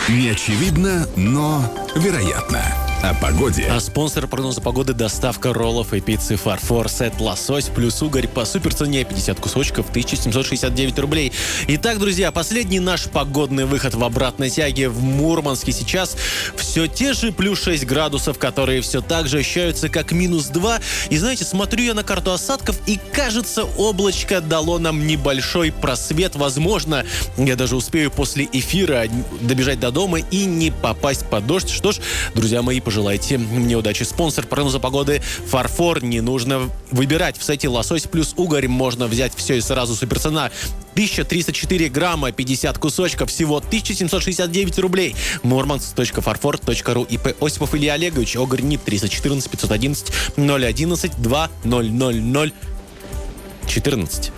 Неочевидно, но вероятно. О погоде. А спонсор прогноза погоды — доставка роллов и пиццы «Фарфор». Сет лосось плюс угорь по суперцене 50 кусочков 1769 рублей. Итак, друзья, последний наш погодный выход в обратной тяге в Мурманске. Сейчас все те же плюс 6 градусов, которые все так же ощущаются как минус 2. И знаете, смотрю я на карту осадков, и кажется, облачко дало нам небольшой просвет. Возможно, я даже успею после эфира добежать до дома и не попасть под дождь. Что ж, друзья мои, пожелайте мне удачи. Спонсор прогноза погоды «Фарфор». Не нужно выбирать. В сете лосось плюс угорь можно взять все и сразу. Суперцена 1304 грамма, 50 кусочков, всего 1769 рублей. Murmansk.farfor.ru. ИП Осипов Илья Олегович. Огорь НИП 314 511 011 2000 14.